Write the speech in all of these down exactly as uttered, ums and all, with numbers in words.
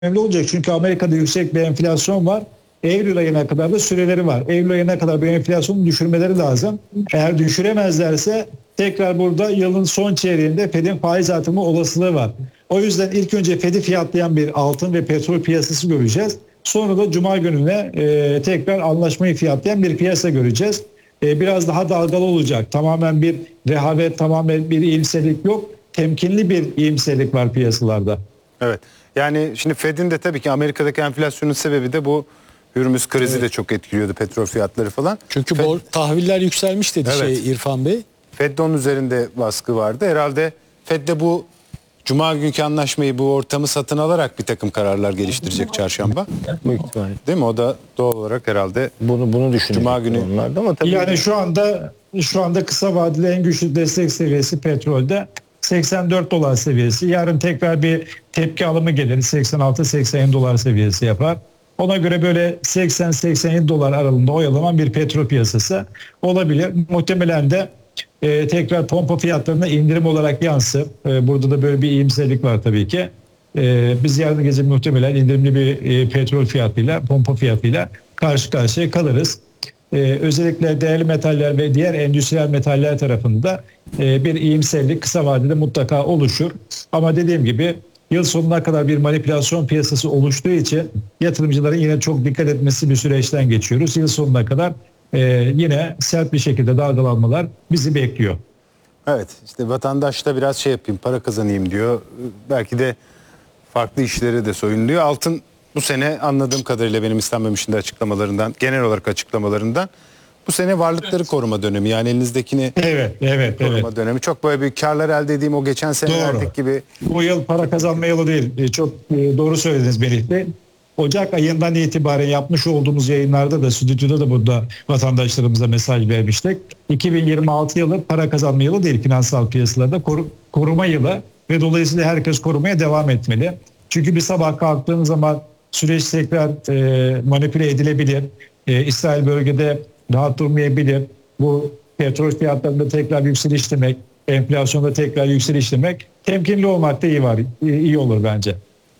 önemli olacak. Çünkü Amerika'da yüksek bir enflasyon var. Eylül ayına kadar da süreleri var. Eylül ayına kadar bir enflasyonu düşürmeleri lazım. Eğer düşüremezlerse tekrar burada yılın son çeyreğinde Fed'in faiz artırma olasılığı var. O yüzden ilk önce Fed'i fiyatlayan bir altın ve petrol piyasası göreceğiz. Sonra da Cuma gününe e, tekrar anlaşmayı fiyatlayan bir piyasa göreceğiz. E, biraz daha dalgalı olacak. Tamamen bir rehavet, tamamen bir iyimserlik yok. Temkinli bir iyimserlik var piyasalarda. Evet. Yani şimdi Fed'in de tabii ki Amerika'daki enflasyonun sebebi de bu Hürmüz krizi evet. de çok etkiliyordu, petrol fiyatları falan. Çünkü Fed, bor, tahviller yükselmiş dedi evet. şey İrfan Bey. Fed'de onun üzerinde baskı vardı. Herhalde Fed'de bu Cuma günkü anlaşmayı, bu ortamı satın alarak bir takım kararlar geliştirecek çarşamba. Büyük ihtimalle. Değil mi? O da doğal olarak herhalde bunu bunu düşünecek Cuma günü onlarda ama tabii yani şu anda şu anda kısa vadeli en güçlü destek seviyesi petrolde seksen dört dolar seviyesi. Yarın tekrar bir tepki alımı gelir. seksen altı seksen yedi dolar seviyesi yapar. Ona göre böyle seksen seksen yedi dolar aralığında oyalanan bir petrol piyasası olabilir. Muhtemelen de e, tekrar pompa fiyatlarına indirim olarak yansır. E, burada da böyle bir iyimserlik var tabii ki. E, biz yarın gece muhtemelen indirimli bir e, petrol fiyatıyla, pompa fiyatıyla karşı karşıya kalırız. Ee, özellikle değerli metaller ve diğer endüstriyel metaller tarafında e, bir iyimserlik kısa vadede mutlaka oluşur. Ama dediğim gibi yıl sonuna kadar bir manipülasyon piyasası oluştuğu için yatırımcıların yine çok dikkat etmesi bir süreçten geçiyoruz. Yıl sonuna kadar e, yine sert bir şekilde dalgalanmalar bizi bekliyor. Evet, işte vatandaş da biraz şey yapayım, para kazanayım diyor. Belki de farklı işleri de soyunluyor. Altın bu sene anladığım kadarıyla benim istenmemişinde açıklamalarından, genel olarak açıklamalarından bu sene varlıkları koruma dönemi, yani elinizdekini evet, evet, koruma evet. dönemi. Çok böyle bir karlar elde edeyim o geçen senelerdeki gibi. Bu yıl para kazanma yılı değil. Çok doğru söylediniz Melih Bey. Ocak ayından itibaren yapmış olduğumuz yayınlarda da, stüdyoda da burada vatandaşlarımıza mesaj vermiştik. iki bin yirmi altı yılı para kazanma yılı değil, finansal piyasalarda koru, koruma yılı ve dolayısıyla herkes korumaya devam etmeli. Çünkü bir sabah kalktığınız zaman süreç tekrar e, manipüle edilebilir. E, İsrail bölgede rahat durmayabilir. Bu petrol fiyatlarında tekrar yükseliş demek, enflasyonda tekrar yükseliş demek. Temkinli olmak da iyi var, iyi olur bence.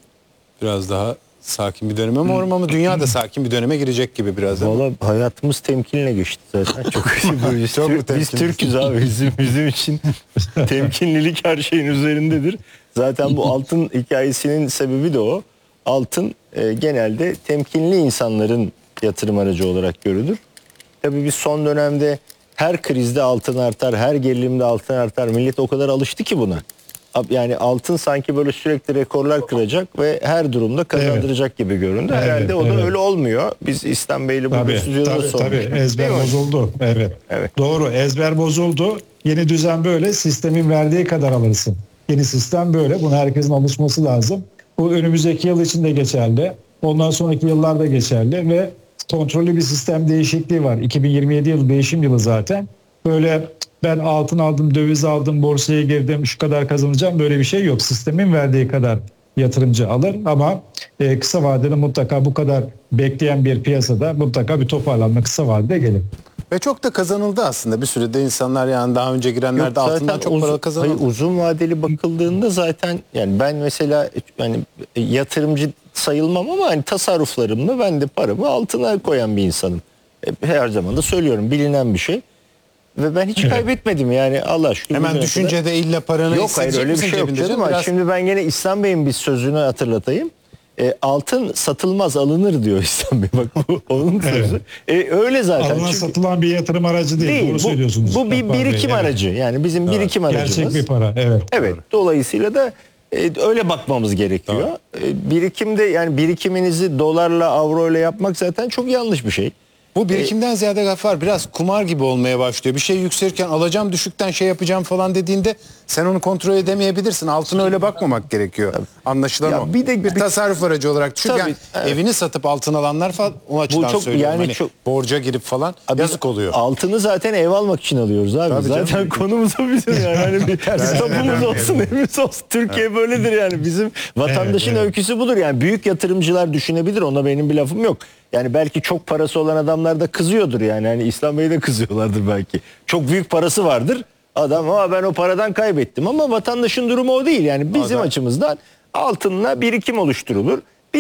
Biraz daha sakin bir dönem ama ormamı dünya da sakin bir döneme girecek gibi biraz. Valla hayatımız temkinle geçti zaten. Çok biz, Çok Türk, biz Türk'üz abi. Bizim, bizim için temkinlilik her şeyin üzerindedir. Zaten bu altın hikayesinin sebebi de o. Altın e, genelde temkinli insanların yatırım aracı olarak görülür. Tabii biz son dönemde her krizde altın artar, her gerilimde altın artar. Millet o kadar alıştı ki buna. Yani altın sanki böyle sürekli rekorlar kıracak ve her durumda kazandıracak evet. gibi göründü. Herhalde evet, o da evet. öyle olmuyor. Biz İslam Bey'le bu stüdyoda da sorduk. Tabii ezber bozuldu. Evet. evet. Doğru, ezber bozuldu. Yeni düzen böyle, sistemin verdiği kadar alırsın. Yeni sistem böyle. Buna herkesin alışması lazım. Bu önümüzdeki yıl için de geçerli. Ondan sonraki yıllarda geçerli ve kontrollü bir sistem değişikliği var. iki bin yirmi yedi yılı değişim yılı zaten. Böyle ben altın aldım, döviz aldım, borsaya girdim, şu kadar kazanacağım, böyle bir şey yok. Sistemin verdiği kadar yatırımcı alır ama e, kısa vadede mutlaka bu kadar bekleyen bir piyasada mutlaka bir toparlanma kısa vadede gelir. Ve çok da kazanıldı aslında bir sürede insanlar, yani daha önce girenler Yok, de altından çok uzun, para kazanıldı. Hayır, uzun vadeli bakıldığında zaten yani ben mesela yani yatırımcı sayılmam ama hani tasarruflarımla ben de paramı altına koyan bir insanım. Her zaman da söylüyorum, bilinen bir şey. Ve ben hiç evet. kaybetmedim yani Allah aşkına. Hemen düşüncede illa paranı yok hayır öyle bir şey yok canım. Biraz... Şimdi ben gene İslam Bey'in bir sözünü hatırlatayım. E, altın satılmaz alınır diyor İslam Bey. Bak bu onun sözü. Evet. E, öyle zaten. Alınan Çünkü... satılan bir yatırım aracı değil. değil. Doğru bu, söylüyorsunuz. Bu bir birikim Bey. aracı. Evet. Yani bizim evet. birikim aracımız. Gerçek bir para. Evet. Evet. Doğru. Dolayısıyla da e, öyle bakmamız gerekiyor. E, birikimde yani birikiminizi dolarla, avroyla yapmak zaten çok yanlış bir şey. Bu birikimden ziyade Gaffar biraz kumar gibi olmaya başlıyor. Bir şey yükselirken alacağım düşükten şey yapacağım falan dediğinde sen onu kontrol edemeyebilirsin. Altına öyle bakmamak gerekiyor. Tabii. Anlaşılan ya o. Bir de bir tasarruf aracı olarak. Çünkü yani evet. evini satıp altın alanlar falan o açıdan çok, söylüyorum. Yani hani çok, borca girip falan abi, yazık oluyor. Altını zaten ev almak için alıyoruz abi. Tabii zaten canım. Konumuz o bizim yani. Hani bir kitabımız olsun, evimiz olsun. Türkiye evet. böyledir yani. Bizim vatandaşın evet, öyküsü budur. Yani büyük yatırımcılar düşünebilir. Ona benim bir lafım yok. Yani belki çok parası olan adamlar da kızıyordur yani. Hani İslam Bey'e de kızıyorlardır belki. Çok büyük parası vardır. Adam ama ben o paradan kaybettim ama vatandaşın durumu o değil. Yani bizim Adam. açımızdan altınla birikim oluşturulur.